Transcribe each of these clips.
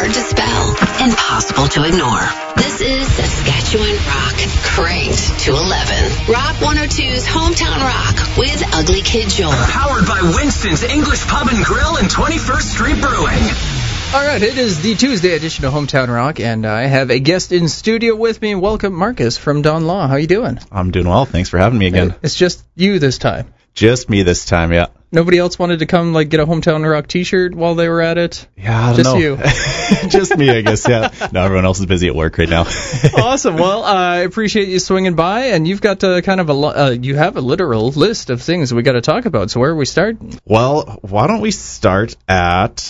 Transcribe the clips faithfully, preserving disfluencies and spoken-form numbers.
hard to spell, impossible to ignore. This is Saskatchewan Rock, cranked to eleven. Rock one oh two's Hometown Rock with Ugly Kid Joel. Powered by Winston's English Pub and Grill and twenty-first Street Brewing. All right, it is the Tuesday edition of Hometown Rock, and I have a guest in studio with me. Welcome, Marcus from Don Law. How you doing? I'm doing well. Thanks for having me again. It's just you this time. Just me this time, yeah. Nobody else wanted to come, like, get a Hometown Rock T-shirt while they were at it? Yeah, I don't just know. Just you. Just me, I guess, yeah. No, everyone else is busy at work right now. Awesome. Well, uh, I appreciate you swinging by, and you've got uh, kind of a, uh, you have a literal list of things we got to talk about, so where are we starting? Well, why don't we start at...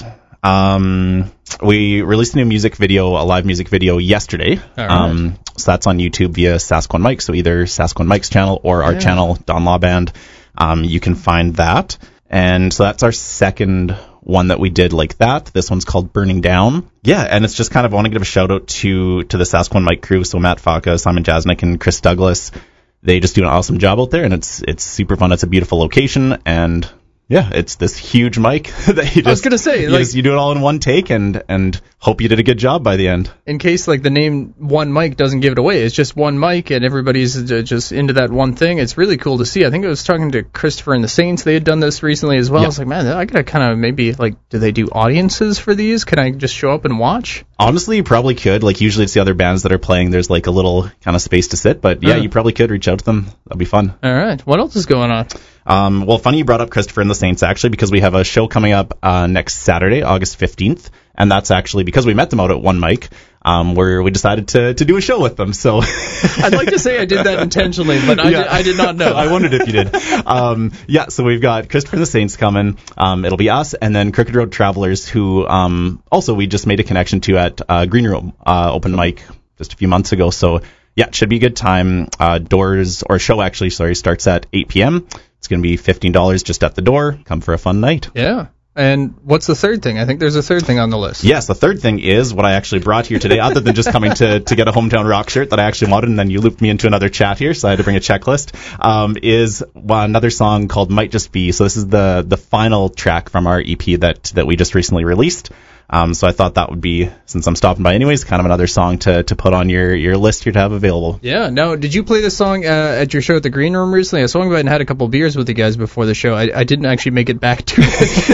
Um, we released a new music video, a live music video yesterday. All right. Um, so that's on YouTube via Saskwan Mike. So either Saskwan Mike's channel or our yeah. channel, Don Law Band. Um, you can find that. And so that's our second one that we did like that. This one's called Burning Down. Yeah, and it's just kind of, I want to give a shout out to, to the Saskwan Mike crew. So Matt Faka, Simon Jasnik, and Chris Douglas. They just do an awesome job out there, and it's, it's super fun. It's a beautiful location, and yeah, it's this huge mic that you just, I was gonna say, you, like, just, you do it all in one take and and hope you did a good job by the end. In case, like, the name One Mic doesn't give it away, it's just one mic and everybody's just into that one thing. It's really cool to see. I think I was talking to Christopher and the Saints. They had done this recently as well. Yeah. I was like, man, I gotta kind of maybe, like, do they do audiences for these? Can I just show up and watch? Honestly, you probably could. Like, usually it's the other bands that are playing. There's, like, a little kind of space to sit. But, yeah, uh. you probably could reach out to them. That'd be fun. All right. What else is going on? Um, well, funny you brought up Christopher and the Saints, actually, because we have a show coming up uh, next Saturday, August fifteenth, and that's actually because we met them out at One Mic, um, where we decided to, to do a show with them. So I'd like to say I did that intentionally, but I, yeah. did, I did not know. I wondered if you did. Um, yeah, so we've got Christopher and the Saints coming. Um, it'll be us, and then Crooked Road Travelers, who um, also we just made a connection to at uh, Green Room uh, Open Mic just a few months ago. So yeah, it should be a good time. Uh, doors, or show actually, sorry, starts at eight p.m. It's going to be fifteen dollars just at the door. Come for a fun night. Yeah. And what's the third thing? I think there's a third thing on the list. Yes, the third thing is what I actually brought here today, other than just coming to, to get a Hometown Rock shirt that I actually wanted, and then you looped me into another chat here, so I had to bring a checklist, um, is another song called Might Just Be. So this is the, the final track from our E P that, that we just recently released. Um, so I thought that would be, since I'm stopping by anyways, kind of another song to, to put on your, your list here to have available. Yeah. Now, did you play this song uh, at your show at the Green Room recently? I swung by and had a couple beers with you guys before the show. I, I didn't actually make it back to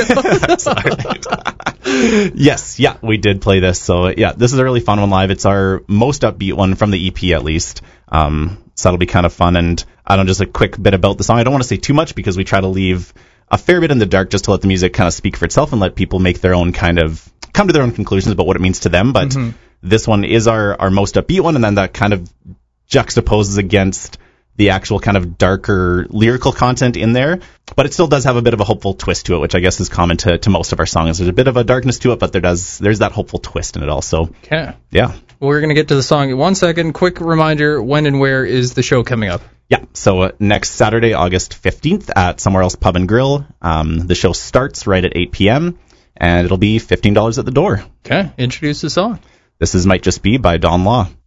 the show. Yes, yeah, we did play this. So, yeah, this is a really fun one live. It's our most upbeat one from the E P, at least. Um, so that'll be kind of fun. And I don't know, just a quick bit about the song. I don't want to say too much because we try to leave a fair bit in the dark just to let the music kind of speak for itself and let people make their own kind of, come to their own conclusions about what it means to them. But mm-hmm. this one is our, our most upbeat one, and then that kind of juxtaposes against the actual kind of darker lyrical content in there. But it still does have a bit of a hopeful twist to it, which I guess is common to, to most of our songs. There's a bit of a darkness to it, but there does there's that hopeful twist in it also. Okay. Yeah. Well, we're going to get to the song in one second. Quick reminder, when and where is the show coming up? Yeah, so uh, next Saturday, August fifteenth at Somewhere Else Pub and Grill. Um, the show starts right at eight p.m., and it'll be fifteen dollars at the door. Okay, introduce the song. This is Might Just Be by Don Law.